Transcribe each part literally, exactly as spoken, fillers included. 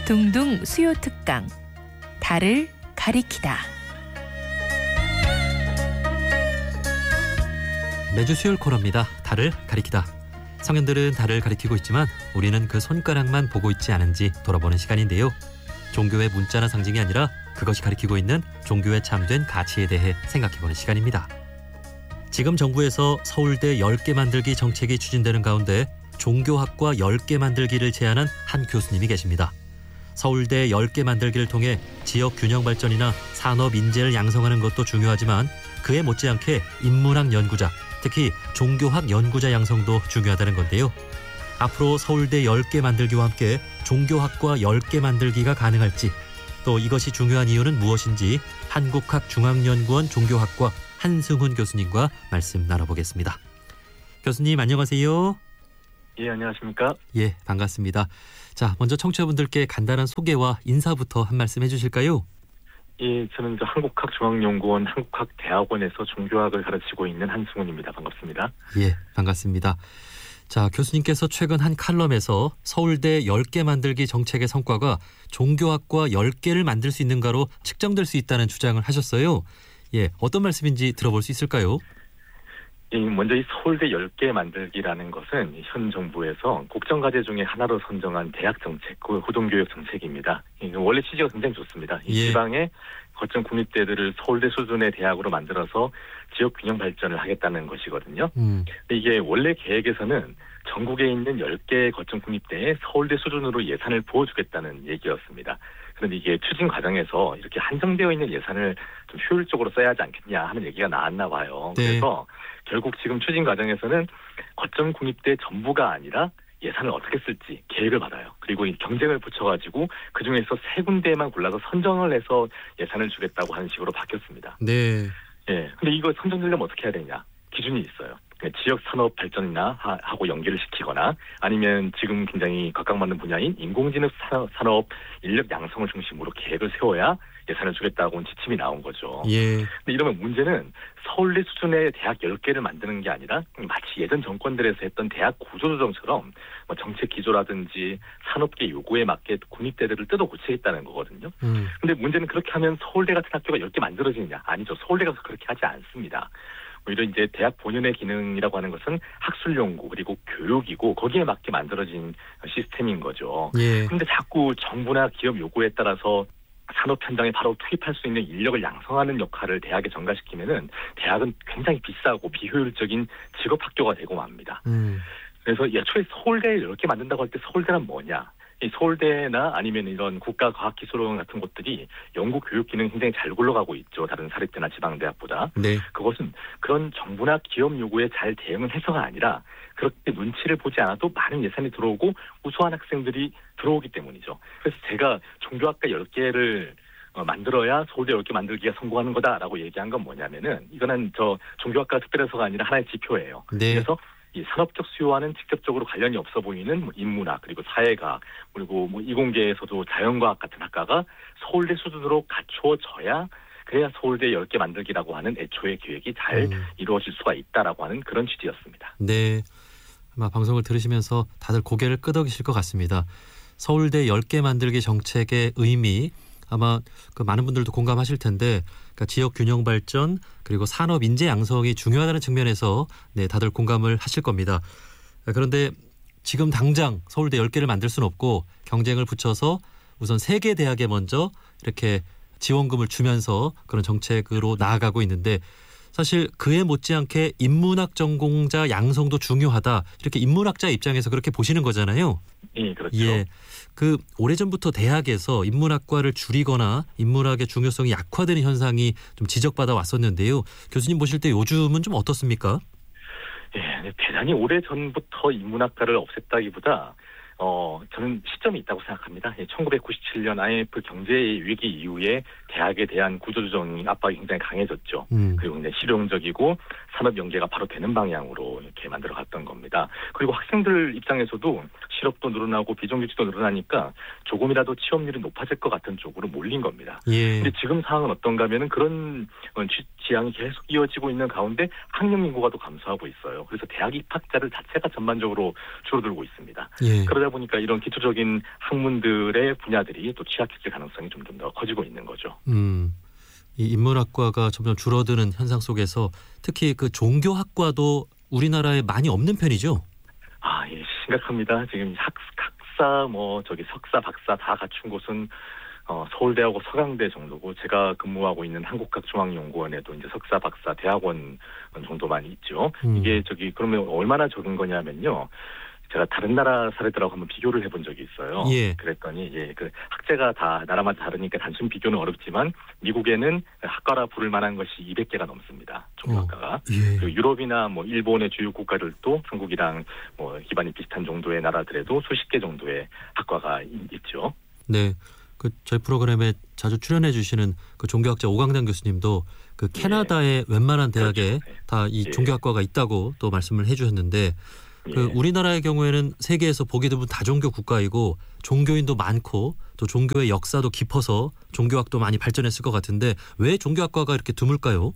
둥둥 수요 특강. 달을 가리키다. 매주 수요일 코너입니다. 달을 가리키다. 성현들은 달을 가리키고 있지만 우리는 그 손가락만 보고 있지 않은지 돌아보는 시간인데요. 종교의 문자나 상징이 아니라 그것이 가리키고 있는 종교에 참된 가치에 대해 생각해보는 시간입니다. 지금 정부에서 서울대 열 개 만들기 정책이 추진되는 가운데 종교학과 열 개 만들기를 제안한 한 교수님이 계십니다. 서울대 열 개 만들기를 통해 지역 균형 발전이나 산업 인재를 양성하는 것도 중요하지만 그에 못지않게 인문학 연구자, 특히 종교학 연구자 양성도 중요하다는 건데요. 앞으로 서울대 열 개 만들기와 함께 종교학과 열 개 만들기가 가능할지, 또 이것이 중요한 이유는 무엇인지 한국학중앙연구원 종교학과 한승훈 교수님과 말씀 나눠보겠습니다. 교수님 안녕하세요. 예, 안녕하십니까? 예, 반갑습니다. 자, 먼저 청취자분들께 간단한 소개와 인사부터 한 말씀 해주실까요? 예, 저는 저 한국학중앙연구원 한국학대학원에서 종교학을 가르치고 있는 한승훈입니다. 반갑습니다. 예, 반갑습니다. 자, 교수님께서 최근 한 칼럼에서 서울대 열 개 만들기 정책의 성과가 종교학과 열 개를 만들 수 있는가로 측정될 수 있다는 주장을 하셨어요. 예, 어떤 말씀인지 들어볼 수 있을까요? 예, 먼저 이 서울대 열 개 만들기라는 것은 현 정부에서 국정과제 중에 하나로 선정한 대학 정책, 그 고등교육 정책입니다. 원래 취지가 굉장히 좋습니다. 이 예. 지방의 거점 국립대들을 서울대 수준의 대학으로 만들어서 지역 균형 발전을 하겠다는 것이거든요. 음. 근데 이게 원래 계획에서는 전국에 있는 열 개의 거점 국립대에 서울대 수준으로 예산을 부어주겠다는 얘기였습니다. 그런데 이게 추진 과정에서 이렇게 한정되어 있는 예산을 좀 효율적으로 써야 하지 않겠냐 하는 얘기가 나왔나 봐요. 네. 그래서 결국 지금 추진 과정에서는 거점 국립대 전부가 아니라 예산을 어떻게 쓸지 계획을 받아요. 그리고 이 경쟁을 붙여가지고 그중에서 세 군데만 골라서 선정을 해서 예산을 주겠다고 하는 식으로 바뀌었습니다. 네. 예. 근데 이거 선정되려면 어떻게 해야 되냐? 기준이 있어요. 지역 산업 발전이나 하고 연계를 시키거나 아니면 지금 굉장히 각광받는 분야인 인공지능 산업 인력 양성을 중심으로 계획을 세워야 예산을 주겠다고는 지침이 나온 거죠. 예. 근데 이러면 문제는 서울대 수준의 대학 열 개를 만드는 게 아니라 마치 예전 정권들에서 했던 대학 구조조정처럼 뭐 정책 기조라든지 산업계 요구에 맞게 국립대들을 뜯어 고치겠다는 거거든요. 음. 근데 문제는 그렇게 하면 서울대 같은 학교가 열 개 만들어지느냐? 아니죠. 서울대가 그렇게 하지 않습니다. 오히려 이제 대학 본연의 기능이라고 하는 것은 학술 연구 그리고 교육이고 거기에 맞게 만들어진 시스템인 거죠. 예. 그런데 자꾸 정부나 기업 요구에 따라서 산업 현장에 바로 투입할 수 있는 인력을 양성하는 역할을 대학에 전가시키면은 대학은 굉장히 비싸고 비효율적인 직업 학교가 되고 맙니다. 음. 그래서 애초에 서울대를 열 개 만든다고 할 때 서울대는 뭐냐? 이 서울대나 아니면 이런 국가과학기술원 같은 곳들이 연구 교육 기능 굉장히 잘 굴러가고 있죠. 다른 사립대나 지방대학보다. 네. 그것은 그런 정부나 기업 요구에 잘 대응을 해서가 아니라 그렇게 눈치를 보지 않아도 많은 예산이 들어오고 우수한 학생들이 들어오기 때문이죠. 그래서 제가 종교학과 열 개를 어, 만들어야 서울대 열 개 만들기가 성공하는 거다라고 얘기한 건 뭐냐면은 이거는 저 종교학과 특별해서가 아니라 하나의 지표예요. 네. 그래서 이 산업적 수요와는 직접적으로 관련이 없어 보이는 뭐 인문학 그리고 사회과학 그리고 뭐 이공계에서도 자연과학 같은 학과가 서울대 수준으로 갖추어져야 그래야 서울대 열 개 만들기라고 하는 애초의 계획이 잘 음. 이루어질 수가 있다라고 하는 그런 취지였습니다. 네. 아마 방송을 들으시면서 다들 고개를 끄덕이실 것 같습니다. 서울대 열 개 만들기 정책의 의미 아마 그 많은 분들도 공감하실 텐데 그러니까 지역 균형 발전 그리고 산업 인재 양성이 중요하다는 측면에서 네, 다들 공감을 하실 겁니다. 그런데 지금 당장 서울대 열 개를 만들 수는 없고 경쟁을 붙여서 우선 세 개 대학에 먼저 이렇게 지원금을 주면서 그런 정책으로 나아가고 있는데 사실 그에 못지않게 인문학 전공자 양성도 중요하다. 이렇게 인문학자 입장에서 그렇게 보시는 거잖아요. 예, 그렇죠. 예. 그 오래전부터 대학에서 인문학과를 줄이거나 인문학의 중요성이 약화되는 현상이 좀 지적받아 왔었는데요. 교수님 보실 때 요즘은 좀 어떻습니까? 예, 대단히 오래전부터 인문학과를 없앴다기보다 어, 저는 시점이 있다고 생각합니다. 천구백구십칠 년 아이엠에프 경제 위기 이후에 대학에 대한 구조조정 압박이 굉장히 강해졌죠. 음. 그리고 이제 실용적이고 산업 연계가 바로 되는 방향으로 이렇게 만들어갔던 겁니다. 그리고 학생들 입장에서도 실업도 늘어나고 비정규직도 늘어나니까 조금이라도 취업률이 높아질 것 같은 쪽으로 몰린 겁니다. 예. 근데 지금 상황은 어떤가 하면은 그런 지향이 계속 이어지고 있는 가운데 학령 인구가 또 감소하고 있어요. 그래서 대학 입학자들 자체가 전반적으로 줄어들고 있습니다. 예. 그러다 보니까 이런 기초적인 학문들의 분야들이 또 취약해질 가능성이 점점 더 커지고 있는 거죠. 음. 이 인문학과가 점점 줄어드는 현상 속에서 특히 그 종교학과도 우리나라에 많이 없는 편이죠. 아, 예, 심각합니다. 지금 학, 학사, 뭐 저기 석사, 박사 다 갖춘 곳은 어, 서울대하고 서강대 정도고 제가 근무하고 있는 한국학중앙연구원에도 이제 석사, 박사, 대학원 정도만 있죠. 음. 이게 저기 그러면 얼마나 적은 거냐면요. 제가 다른 나라 사례들하고 한번 비교를 해본 적이 있어요. 예. 그랬더니 예, 그 학제가 다 나라마다 다르니까 단순 비교는 어렵지만 미국에는 학과라 부를 만한 것이 이백 개가 넘습니다. 종교학과가. 어, 예. 그리고 유럽이나 뭐 일본의 주요 국가들도 한국이랑 뭐 기반이 비슷한 정도의 나라들에도 수십 개 정도의 학과가 있죠. 네. 그 저희 프로그램에 자주 출연해 주시는 그 종교학자 오강단 교수님도 그 캐나다의 예. 웬만한 대학에 그렇죠. 다 이 예. 종교학과가 있다고 또 말씀을 해 주셨는데 그 예. 우리나라의 경우에는 세계에서 보기 드문 다종교 국가이고 종교인도 많고 또 종교의 역사도 깊어서 종교학도 많이 발전했을 것 같은데 왜 종교학과가 이렇게 드물까요?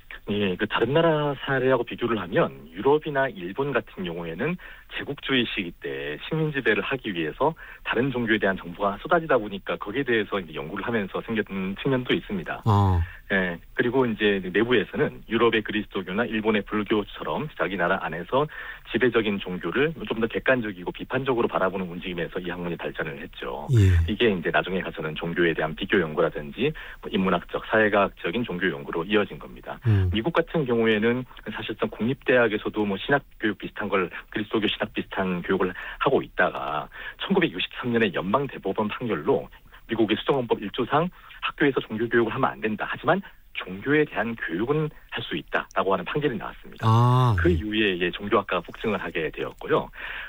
예, 그 다른 나라 사례하고 비교를 하면 유럽이나 일본 같은 경우에는 제국주의 시기 때 식민 지배를 하기 위해서 다른 종교에 대한 정보가 쏟아지다 보니까 거기에 대해서 이제 연구를 하면서 생겼던 측면도 있습니다. 어. 예, 그리고 이제 내부에서는 유럽의 그리스도교나 일본의 불교처럼 자기 나라 안에서 지배적인 종교를 좀 더 객관적이고 비판적으로 바라보는 움직임에서 이 학문이 발전을 했죠. 예. 이게 이제 나중에 가서는 종교에 대한 비교 연구라든지 뭐 인문학적, 사회과학적인 종교 연구로 이어진 겁니다. 음. 미국 같은 경우에는 사실상 국립대학에서도 뭐 신학 교육 비슷한 걸 그리스도교 신학 비슷한 교육을 하고 있다가 천구백육십삼 년에 연방 대법원 판결로 미국의 수정헌법 일 조상 학교에서 종교 교육을 하면 안 된다. 하지만 종교에 대한 교육은 할 수 있다라고 하는 판결이 나왔습니다. 아, 그 네. 이후에 이제 종교학과가 폭증을 하게 되었고요.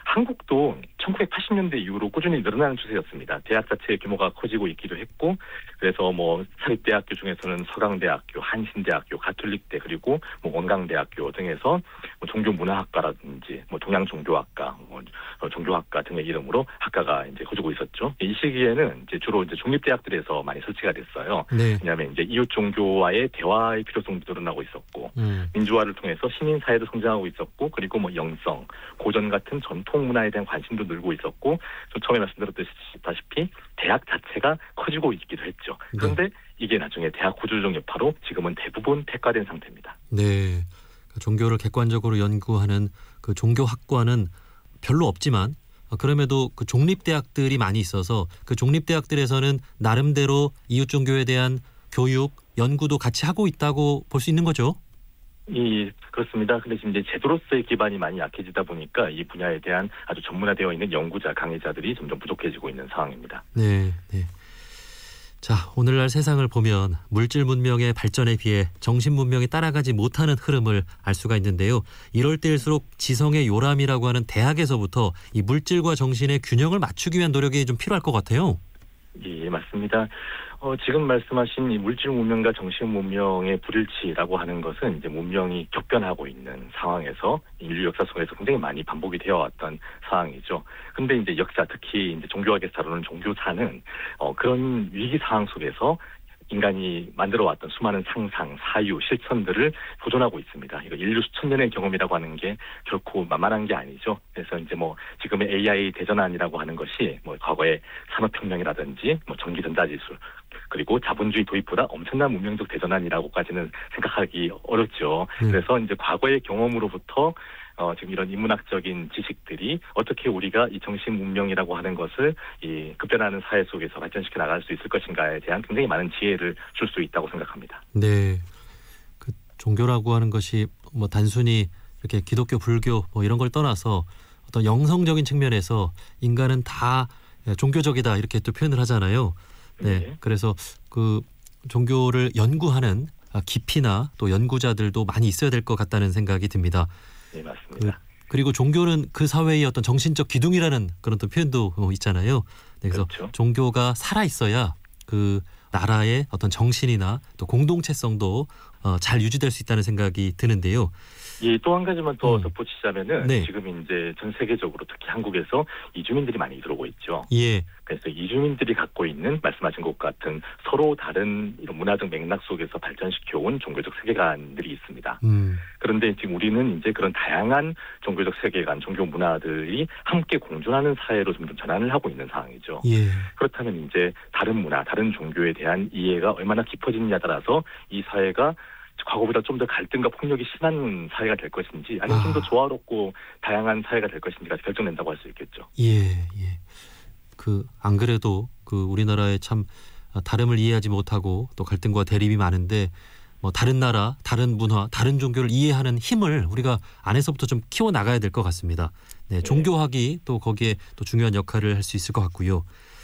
한국도 천구백팔십 년대 이후로 꾸준히 늘어나는 추세였습니다. 대학 자체의 규모가 커지고 있기도 했고, 그래서 뭐 사립대학교 중에서는 서강대학교, 한신대학교, 가톨릭대 그리고 뭐 원광대학교 등에서 뭐 종교문화학과라든지 뭐 동양종교학과, 뭐 종교학과 등의 이름으로 학과가 이제 커지고 있었죠. 이 시기에는 이제 주로 이제 중립대학들에서 많이 설치가 됐어요. 네. 왜냐하면 이제 이웃 종교와의 대화의 필요성도 늘어나고 있었고, 음. 민주화를 통해서 시민 사회도 성장하고 있었고, 그리고 뭐 영성, 고전 같은 전통 문화에 대한 관심도 늘고 있었고, 좀 처음에 말씀드렸다시피 대학 자체가 커지고 있기도 했죠. 그런데 이게 나중에 대학 구조조정 여파로 지금은 대부분 폐과된 상태입니다. 네. 그 종교를 객관적으로 연구하는 그 종교학과는 별로 없지만 그럼에도 그 종립대학들이 많이 있어서 그 종립대학들에서는 나름대로 이웃 종교에 대한 교육, 연구도 같이 하고 있다고 볼 수 있는 거죠. 이 그렇습니다. 근데 지금 이제 제도로서의 기반이 많이 약해지다 보니까 이 분야에 대한 아주 전문화되어 있는 연구자, 강의자들이 점점 부족해지고 있는 상황입니다. 네, 네. 자, 오늘날 세상을 보면 물질 문명의 발전에 비해 정신 문명이 따라가지 못하는 흐름을 알 수가 있는데요. 이럴 때일수록 지성의 요람이라고 하는 대학에서부터 이 물질과 정신의 균형을 맞추기 위한 노력이 좀 필요할 것 같아요. 예, 맞습니다. 어, 지금 말씀하신 이 물질 문명과 정신 문명의 불일치라고 하는 것은 이제 문명이 격변하고 있는 상황에서 인류 역사 속에서 굉장히 많이 반복이 되어 왔던 상황이죠. 근데 이제 역사, 특히 이제 종교학에서 다루는 종교사는 어, 그런 위기 상황 속에서 인간이 만들어왔던 수많은 상상, 사유, 실천들을 보존하고 있습니다. 이거 인류 수천 년의 경험이라고 하는 게 결코 만만한 게 아니죠. 그래서 이제 뭐 지금의 에이아이 대전환이라고 하는 것이 뭐 과거의 산업혁명이라든지 뭐 전기전자기술 그리고 자본주의 도입보다 엄청난 문명적 대전환이라고까지는 생각하기 어렵죠. 음. 그래서 이제 과거의 경험으로부터 어, 지금 이런 인문학적인 지식들이 어떻게 우리가 이 정신 문명이라고 하는 것을 이 급변하는 사회 속에서 발전시켜 나갈 수 있을 것인가에 대한 굉장히 많은 지혜를 줄 수 있다고 생각합니다. 네, 그 종교라고 하는 것이 뭐 단순히 이렇게 기독교, 불교 뭐 이런 걸 떠나서 어떤 영성적인 측면에서 인간은 다 종교적이다 이렇게 또 표현을 하잖아요. 네, 네. 그래서 그 종교를 연구하는 깊이나 또 연구자들도 많이 있어야 될 것 같다는 생각이 듭니다. 네, 맞습니다. 그, 그리고 종교는 그 사회의 어떤 정신적 기둥이라는 그런 또 표현도 있잖아요. 네, 그래서 그렇죠. 종교가 살아 있어야 그 나라의 어떤 정신이나 또 공동체성도 어, 잘 유지될 수 있다는 생각이 드는데요. 예, 또 한 가지만 더 음. 덧붙이자면은 네. 지금 이제 전 세계적으로 특히 한국에서 이주민들이 많이 들어오고 있죠. 예. 그래서 이주민들이 갖고 있는 말씀하신 것 같은 서로 다른 이런 문화적 맥락 속에서 발전시켜온 종교적 세계관들이 있습니다. 음. 그런데 지금 우리는 이제 그런 다양한 종교적 세계관, 종교 문화들이 함께 공존하는 사회로 좀 전환을 하고 있는 상황이죠. 예. 그렇다면 이제 다른 문화, 다른 종교에 대한 이해가 얼마나 깊어지느냐에 따라서 이 사회가 과거보다 좀 더 갈등과 폭력이 심한 사회가 될 것인지 아니면 좀 더 아. 조화롭고 다양한 사회가 될 것인지가 결정된다고 할 수 있겠죠. 예. 예. 그 안 그래도 그 우리나라에 참 다름을 이해하지 못하고 또 갈등과 대립이 많은데 뭐 다른 나라, 다른 문화, 다른 종교를 이해하는 힘을 우리가 안에서부터 좀 키워 나가야 될 것 같습니다. 네, 종교학이 또 거기에 또 중요한 역할을 할 수 있을 것 같고요.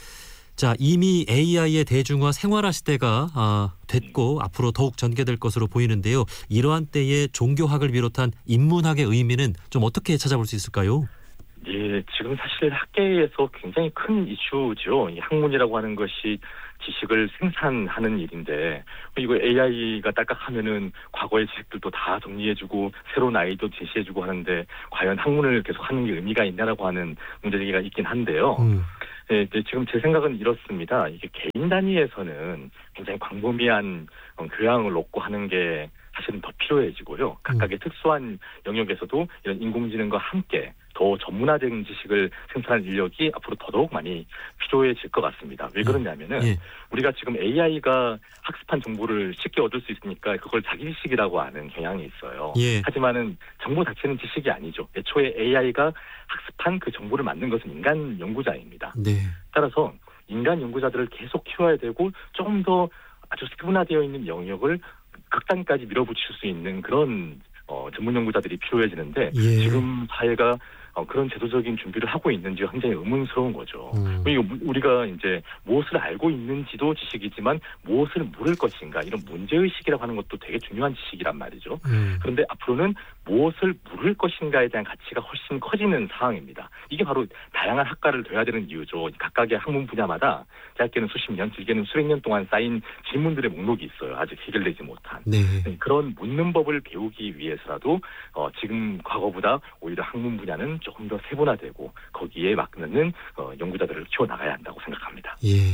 자, 이미 에이아이의 대중화 생활화 시대가 아, 됐고 앞으로 더욱 전개될 것으로 보이는데요. 이러한 때의 종교학을 비롯한 인문학의 의미는 좀 어떻게 찾아볼 수 있을까요? 예, 지금 사실 학계에서 굉장히 큰 이슈죠. 이 학문이라고 하는 것이 지식을 생산하는 일인데 이거 에이아이가 딸깍하면은 과거의 지식들도 다 정리해주고 새로운 아이디어 제시해주고 하는데 과연 학문을 계속 하는 게 의미가 있냐라고 하는 문제제기가 있긴 한데요. 음. 네, 네, 지금 제 생각은 이렇습니다. 이게 개인 단위에서는 굉장히 광범위한 어, 교양을 얻고 하는 게 사실은 더 필요해지고요. 각각의 음. 특수한 영역에서도 이런 인공지능과 함께 더 전문화된 지식을 생산할 인력이 앞으로 더더욱 많이 필요해질 것 같습니다. 왜 그러냐면은 예. 우리가 지금 에이아이가 학습한 정보를 쉽게 얻을 수 있으니까 그걸 자기 지식이라고 하는 경향이 있어요. 예. 하지만은 정보 자체는 지식이 아니죠. 애초에 에이아이가 학습한 그 정보를 만든 것은 인간 연구자입니다. 네. 따라서 인간 연구자들을 계속 키워야 되고 조금 더 아주 세분화되어 있는 영역을 극단까지 밀어붙일 수 있는 그런 어, 전문 연구자들이 필요해지는데 예. 지금 사회가 어, 그런 제도적인 준비를 하고 있는지 굉장히 의문스러운 거죠. 음. 우리가 이제 무엇을 알고 있는지도 지식이지만 무엇을 모를 것인가 이런 문제의식이라고 하는 것도 되게 중요한 지식이란 말이죠. 음. 그런데 앞으로는 무엇을 모를 것인가에 대한 가치가 훨씬 커지는 상황입니다. 이게 바로 다양한 학과를 둬야 되는 이유죠. 각각의 학문 분야마다 짧게는 수십 년, 길게는 수백 년 동안 쌓인 질문들의 목록이 있어요. 아직 해결되지 못한. 네. 그런 묻는 법을 배우기 위해서라도 어, 지금 과거보다 오히려 학문 분야는 조금 더 세분화되고 거기에 맞는 어, 연구자들을 키워나가야 한다고 생각합니다. 예.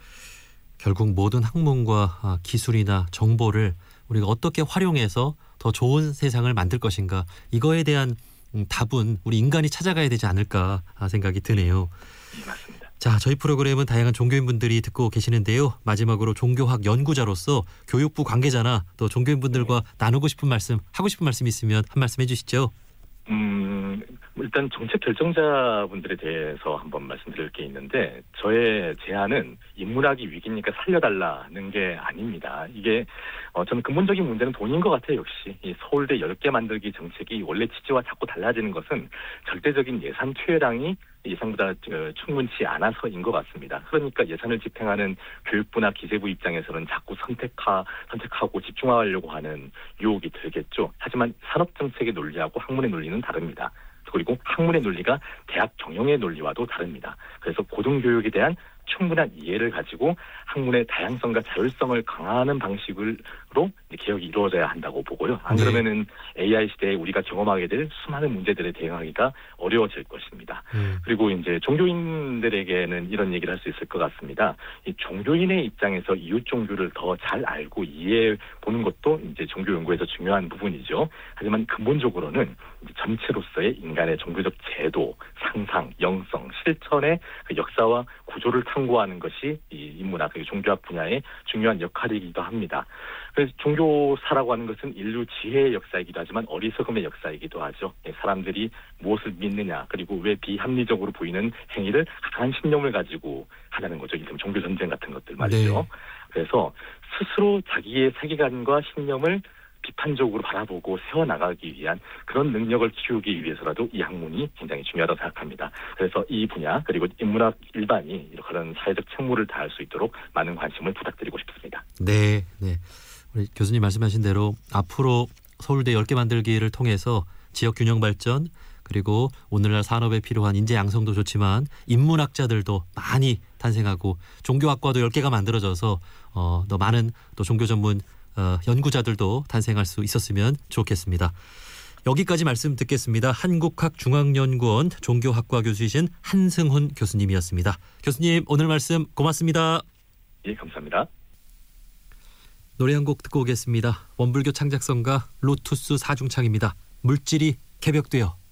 결국 모든 학문과 기술이나 정보를 우리가 어떻게 활용해서 더 좋은 세상을 만들 것인가 이거에 대한 답은 우리 인간이 찾아가야 되지 않을까 생각이 드네요. 네, 맞습니다. 자, 저희 프로그램은 다양한 종교인분들이 듣고 계시는데요. 마지막으로 종교학 연구자로서 교육부 관계자나 또 종교인분들과 네. 나누고 싶은 말씀, 하고 싶은 말씀 있으면 한 말씀 해주시죠. 음, 일단 정책 결정자분들에 대해서 한번 말씀드릴 게 있는데 저의 제안은 인문학이 위기니까 살려달라는 게 아닙니다. 이게 어, 저는 근본적인 문제는 돈인 것 같아요. 역시 이 서울대 열 개 만들기 정책이 원래 취지와 자꾸 달라지는 것은 절대적인 예산 투여량이 예상보다 충분치 않아서인 것 같습니다. 그러니까 예산을 집행하는 교육부나 기재부 입장에서는 자꾸 선택하, 선택하고 집중하려고 하는 유혹이 들겠죠. 하지만 산업정책의 논리하고 학문의 논리는 다릅니다. 그리고 학문의 논리가 대학 경영의 논리와도 다릅니다. 그래서 고등교육에 대한 충분한 이해를 가지고 학문의 다양성과 자율성을 강화하는 방식으로 개혁이 이루어져야 한다고 보고요. 안 그러면은 에이아이 시대에 우리가 경험하게 될 수많은 문제들에 대응하기가 어려워질 것입니다. 음. 그리고 이제 종교인들에게는 이런 얘기를 할 수 있을 것 같습니다. 이 종교인의 입장에서 이웃 종교를 더 잘 알고 이해해 보는 것도 이제 종교 연구에서 중요한 부분이죠. 하지만 근본적으로는 전체로서의 인간의 종교적 제도, 상상, 영성, 실천의 그 역사와 구조를 탐구하는 것이 이 인문학, 종교학 분야의 중요한 역할이기도 합니다. 그래서 종교사라고 하는 것은 인류 지혜의 역사이기도 하지만 어리석음의 역사이기도 하죠. 사람들이 무엇을 믿느냐 그리고 왜 비합리적으로 보이는 행위를 강한 신념을 가지고 하냐는 거죠. 이름 종교 전쟁 같은 것들 말이죠. 네. 그래서 스스로 자기의 세계관과 신념을 비판적으로 바라보고 세워나가기 위한 그런 능력을 키우기 위해서라도 이 학문이 굉장히 중요하다고 생각합니다. 그래서 이 분야 그리고 인문학 일반이 그런 사회적 책무를 다할 수 있도록 많은 관심을 부탁드리고 싶습니다. 네, 네. 우리 교수님 말씀하신 대로 앞으로 서울대 열 개 만들기를 통해서 지역 균형 발전 그리고 오늘날 산업에 필요한 인재 양성도 좋지만 인문학자들도 많이 탄생하고 종교학과도 열 개가 만들어져서 어, 더 많은 또 종교 전문 어, 연구자들도 탄생할 수 있었으면 좋겠습니다. 여기까지 말씀 듣겠습니다. 한국학중앙연구원 종교학과 교수이신 한승훈 교수님이었습니다. 교수님 오늘 말씀 고맙습니다. 예, 감사합니다. 노래 한 곡 듣고 오겠습니다. 원불교 창작성가 로투스 사중창입니다. 물질이 개벽되어.